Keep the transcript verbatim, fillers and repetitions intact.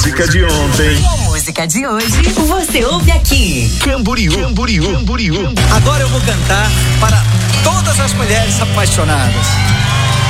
música de ontem. A música de hoje, você ouve aqui. Camboriú, Camboriú, Camboriú. Agora eu vou cantar para todas as mulheres apaixonadas.